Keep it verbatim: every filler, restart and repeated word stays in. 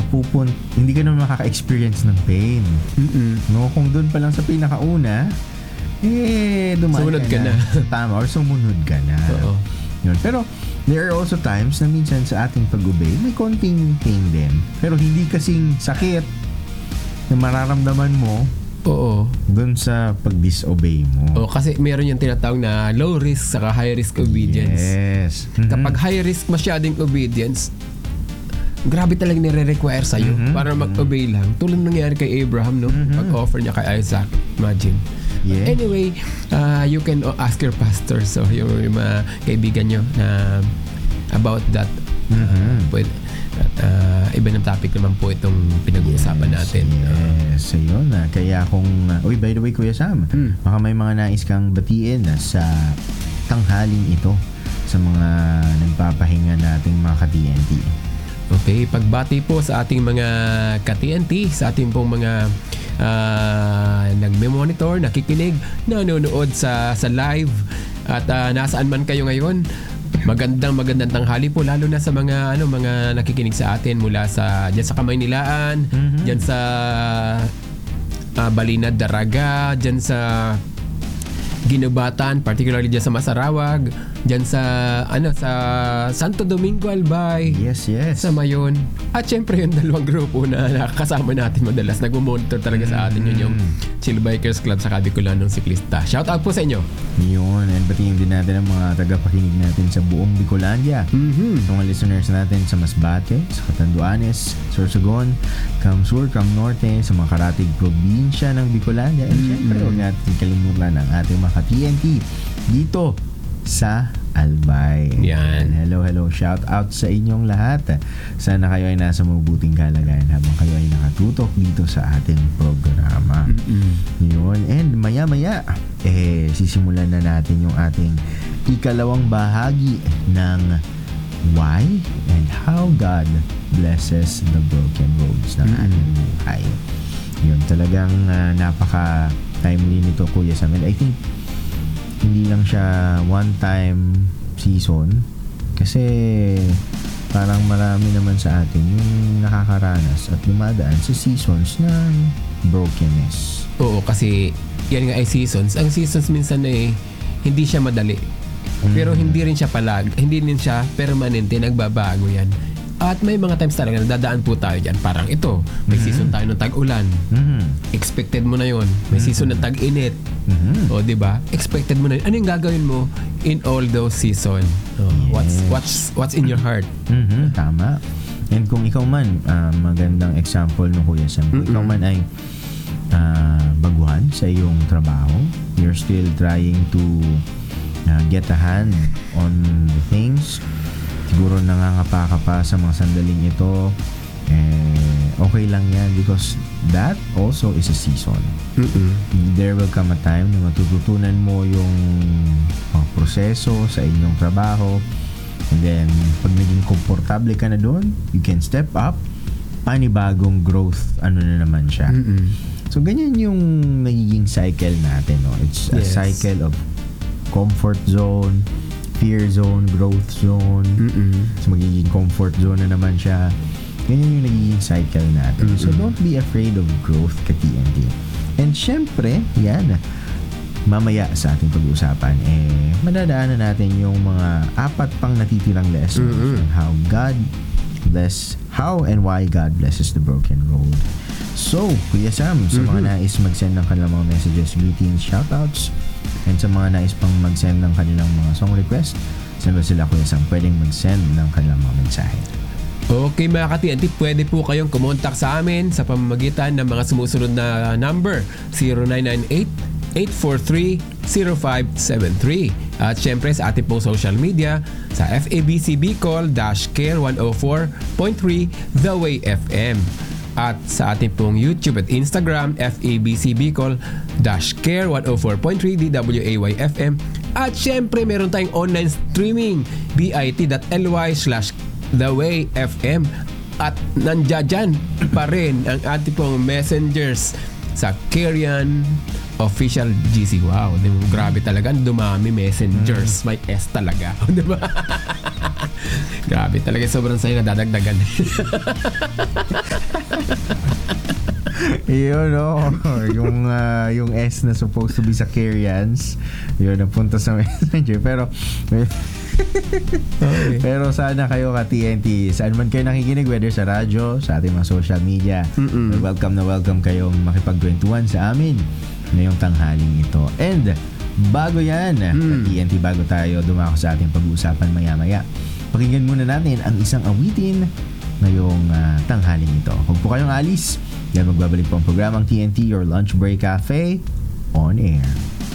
mapupun hindi ka naman makaka-experience ng pain. Mm-mm. No, kung doon pa lang sa pinakauna, eh, dumaan Sumunod ka, ka na. na. Tama, or sumunod ka na. Oo. Yun. Pero, there are also times na minsan sa ating pag-obey, may konting pain din. Pero hindi kasing sakit na mararamdaman mo Oo. doon sa pag-disobey mo. O, kasi meron yung tinatawag na low risk saka high risk obedience. Yes. Mm-hmm. Kapag high risk masyadong obedience, grabe talaga nire-require sa'yo Mhm. para mag-obey lang. Tulad ng nangyari kay Abraham, no? Mhm. Pag-offer niya kay Isaac. Imagine. Yeah. Anyway, uh, you can ask your pastor, so yung, yung mga kaibigan nyo na about that. Mhm. Pwede, uh, iba ng topic naman po itong pinag-uusapan Yes, natin. Yes, ayun na. Kaya kung, uh, uy, by the way, Kuya Sam, Hmm. baka may mga nais kang batiin na sa tanghaling ito sa mga nagpapahinga nating mga ka-T N T. Okay, pagbati po sa ating mga ka-T N T, sa ating pong mga uh, nagme-monitor, nakikinig, nanonood sa sa live at uh, nasaan man kayo ngayon. Magandang magandang tanghali po, lalo na sa mga ano mga nakikinig sa atin mula sa diyan sa Kamaynilaan, Mhm. diyan sa uh, Balinad, Daraga, diyan sa Ginubatan, particularly diyan sa Masarawag, diyan sa ano sa Santo Domingo Albay. Yes, yes. Sa Mayon. At syempre yung dalawang grupo na nakakasama natin madalas, nagmo-monitor talaga sa atin yun, yung Chill Bikers Club sa Bicolanong Siklista. Shout out po sa inyo. Yun, and batiin din natin ang mga tagapakinig natin sa buong Bicolandia. Mm-hmm. Sa mga listeners natin sa Masbate, sa Catanduanes, Sorsogon, Cam Sur, Cam Norte, sa mga karatig probinsya ng Bicolandia. And syempre, huwag natin kalimutan ang ating mga ka-T N T dito sa Albay. Yan. Hello, hello. Shout out sa inyong lahat. Sana kayo ay nasa mabuting kalagayan habang kayo ay nakatutok dito sa ating programa. Mm-hmm. Yun. And maya-maya, eh, sisimulan na natin yung ating ikalawang bahagi ng why and how God blesses the broken roads ng Mm-hmm. ating buhay. Yun, talagang uh, napaka-timely nito, Kuya Sam. And I think, hindi lang siya one-time season kasi parang marami naman sa atin yung nakakaranas at dumadaan sa seasons ng brokenness. Oo, kasi yan nga ay seasons. Ang seasons minsan eh, hindi siya madali. Pero hindi rin siya palag, hindi rin siya permanente, nagbabago yan. At may mga times talaga na dadaan po tayo dyan. Parang ito, may Mhm. season tayo ng tag-ulan. Mhm. Expected mo na yon. May Mhm. season ng tag-init. Mhm. O, di ba? Expected mo na yun. Ano yung gagawin mo in all those season? Oh, what's Yes. what's what's in your heart? Mhm, tama. And kung ikaw man, ah, magandang example no, Kuya Sam, kung Mm-mm. ikaw man ay ah, baguhan sa iyong trabaho, you're still trying to ah, get a hand on the things, siguro nangangapa ka pa sa mga sandaling ito, eh, okay lang yan because that also is a season. Mm-mm. There will come a time na matututunan mo yung mga proseso sa inyong trabaho, and then pag naging komportable ka na doon, you can step up, panibagong growth, ano na naman siya. Mm-mm. So ganyan yung nagiging cycle natin, no? It's a Yes. cycle of comfort zone, fear zone, growth zone. Mm-mm. So magiging comfort zone na naman siya. Ganyan yung nagiging cycle natin. So Mm-mm. don't be afraid of growth, ka-T N T. And syempre, yan, mamaya sa ating pag-uusapan, eh, madadaanan natin yung mga apat pang natitirang lessons Mm-mm. on how God bless, how and why God blesses the broken road. So, Kuya Sam, sa mga Mhm. nais mag-send ng kanilang mga messages, greetings, shoutouts, and sa mga nais pang mag-send ng kanilang mga song request, saan ba sila, Kuya Sam, pwedeng mag-send ng kanilang mga mensahe? Okay mga ka-T N T, pwede po kayong kumontak sa amin sa pamamagitan ng mga sumusunod na number zero nine nine eight, eight four three, zero five seven three. At syempre sa ating pong social media sa F A B C Bicol Care one oh four point three The Way F M. At sa ating pong YouTube at Instagram F A B C Bicol Care one oh four point three D W A Y F M. At syempre meron tayong online streaming bit.ly slash The Way F M. At nandiyan pa rin ang ating pong messengers sa Kerian Official G C. Wow, grabe talaga, dumami messengers. May S talaga. Diba? Grabe talaga, sobrang saya na dadagdagan. Yun, no? yung, uh, yung S na supposed to be sa Kerians, yun, napunta sa Messenger. Pero, Okay. pero sana kayo ka T N T, saan man kayo nakikinig, whether sa radyo, sa ating mga social media, Mm-mm. welcome na welcome kayong makipagkwentuhan sa amin ngayong tanghaling ito. And, bago yan, Mm. ka T N T, bago tayo dumako sa ating pag-uusapan maya-maya, pakinggan muna natin ang isang awitin ngayong uh, tanghaling ito. Huwag po kayong alis, dahil magbabalik po ang programang T N T, Your Lunch Break Cafe, on air.